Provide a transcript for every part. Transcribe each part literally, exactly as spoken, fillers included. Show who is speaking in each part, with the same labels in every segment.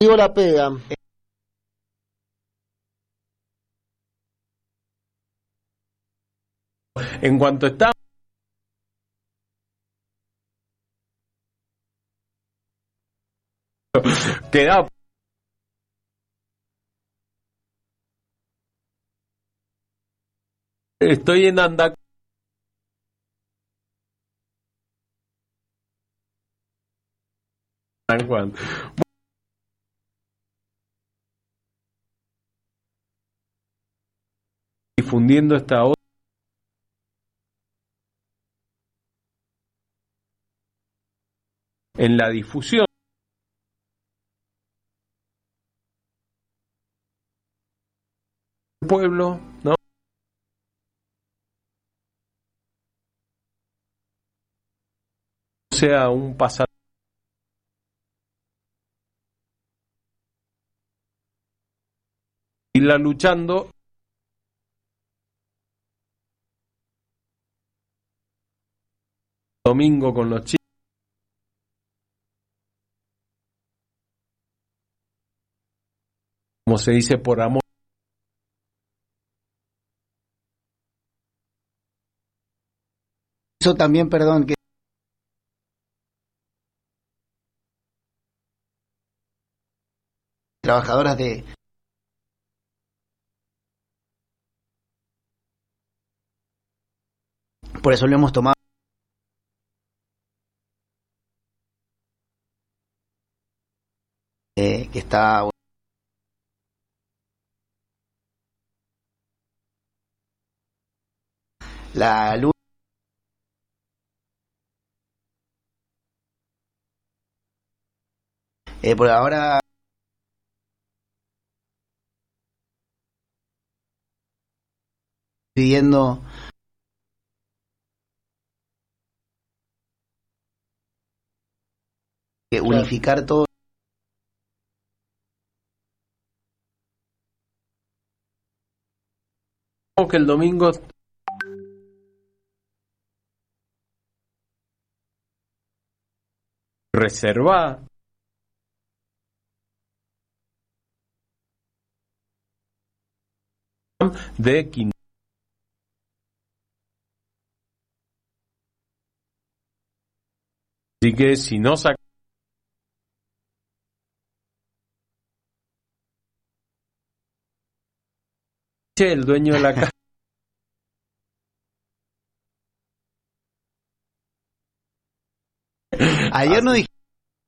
Speaker 1: Digo la pega.
Speaker 2: En cuanto está queda estoy en Anda difundiendo esta otra en la difusión del pueblo, ¿no? Sea un pasado irla luchando domingo con los chicos, como se dice, por amor.
Speaker 1: Eso también, perdón, que trabajadoras de por eso lo hemos tomado eh, que está la luz eh, por ahora pidiendo que
Speaker 2: Claro.
Speaker 1: unificar todo
Speaker 2: Que el domingo reserva de Quintana. Así que si no saca el dueño de la casa
Speaker 1: ayer no dije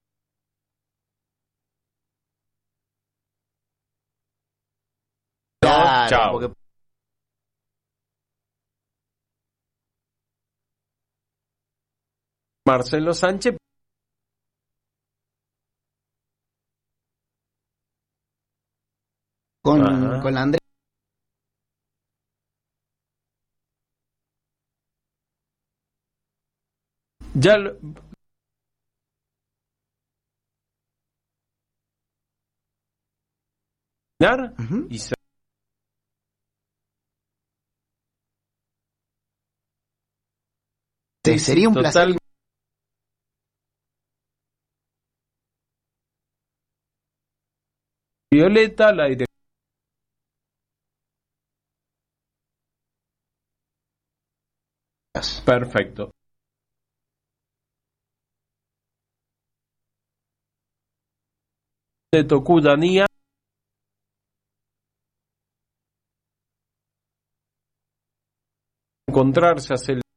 Speaker 2: no,
Speaker 1: claro,
Speaker 2: chao.
Speaker 1: porque
Speaker 2: Marcelo Sánchez
Speaker 1: con,
Speaker 2: Ajá.
Speaker 1: con la Andrea
Speaker 2: ya lo,
Speaker 1: uh-huh.
Speaker 2: y se, sí,
Speaker 1: sería
Speaker 2: sí,
Speaker 1: un
Speaker 2: total,
Speaker 1: placer
Speaker 2: Violeta, la directora. Perfecto. De Tocudanía encontrarse hace el